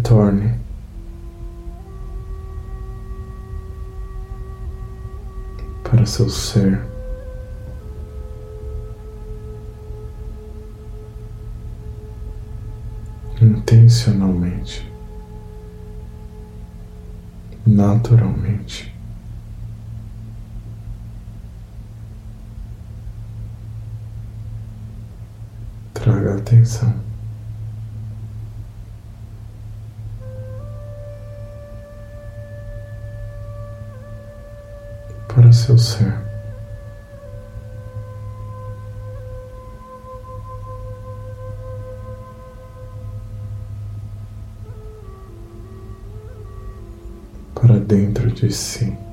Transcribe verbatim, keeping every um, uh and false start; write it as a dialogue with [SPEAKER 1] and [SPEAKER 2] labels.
[SPEAKER 1] Retorne para seu ser. Intencionalmente, naturalmente. Traga atenção para seu ser. Para dentro de si.